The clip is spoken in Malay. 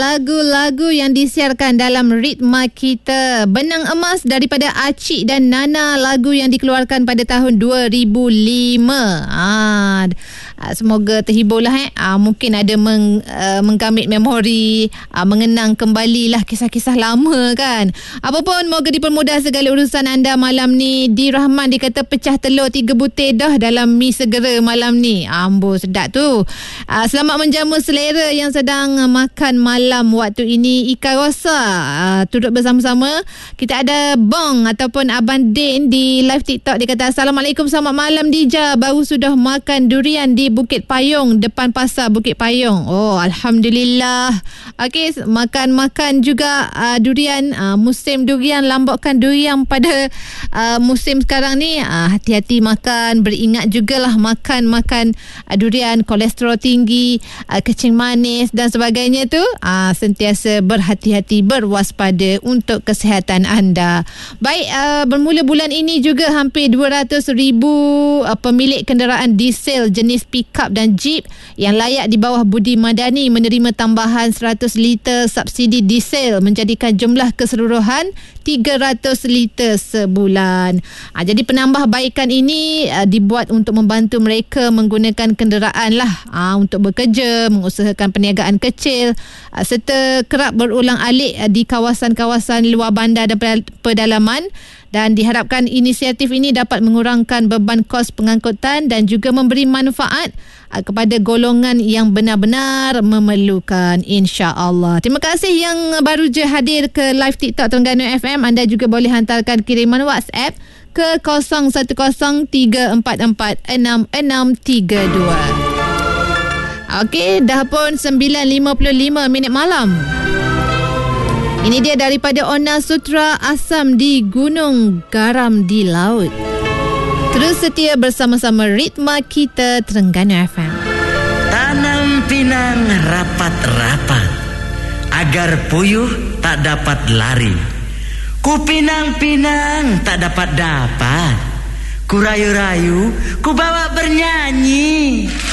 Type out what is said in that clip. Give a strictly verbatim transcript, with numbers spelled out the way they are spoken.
Lagu-lagu yang disiarkan dalam Ritma Kita. Benang Emas daripada Acik dan Nana, lagu yang dikeluarkan pada tahun dua ribu lima. Ah, semoga terhiburlah eh. Ah, mungkin ada meng, uh, menggamit memori, ah, mengenang kembalilah kisah-kisah lama kan. Apapun, moga dipermudah segala urusan anda malam ni. Di Rahman dikata pecah telur tiga butir dah dalam mi segera malam ni. Ambo sedap tu. Ah, selamat menjamu selera yang sedang makan malam waktu ini. Ika Rosa uh, turut bersama-sama. Kita ada Bong ataupun Abang Din di live TikTok. Dia kata Assalamualaikum, selamat malam Dija. Baru sudah makan durian di Bukit Payung, depan pasar Bukit Payung. Oh, Alhamdulillah. Okey, makan-makan juga uh, durian. uh, Musim durian, lambokkan durian pada uh, musim sekarang ni. uh, Hati-hati makan. Beringat jugalah makan-makan uh, durian, kolesterol tinggi, uh, kecing manis dan sebagainya tu. uh, Sentiasa berhati-hati, berwaspada untuk kesihatan anda. Baik, uh, bermula bulan ini juga hampir dua ratus ribu uh, pemilik kenderaan diesel jenis pickup dan jeep yang layak di bawah Budi Madani menerima tambahan seratus liter subsidi diesel, menjadikan jumlah keseluruhan tiga ratus liter sebulan. Uh, jadi penambahbaikan ini uh, dibuat untuk membantu mereka menggunakan kenderaan lah uh, untuk bekerja, mengusahakan perniagaan kecil, uh, serta kerap berulang alik di kawasan-kawasan luar bandar dan pedalaman, dan diharapkan inisiatif ini dapat mengurangkan beban kos pengangkutan dan juga memberi manfaat kepada golongan yang benar-benar memerlukan, insya-Allah. Terima kasih yang baru je hadir ke live TikTok Terengganu F M. Anda juga boleh hantarkan kiriman WhatsApp ke kosong satu kosong tiga empat empat enam enam tiga dua. Okey, dah pun sembilan lima puluh lima minit malam. Ini dia daripada Ona Sutra, Asam di Gunung, Garam di Laut. Terus setia bersama-sama Ritma Kita Terengganu F M. Tanam pinang rapat-rapat agar puyuh tak dapat lari. Ku pinang-pinang tak dapat-dapat. Ku rayu-rayu, ku bawa bernyanyi.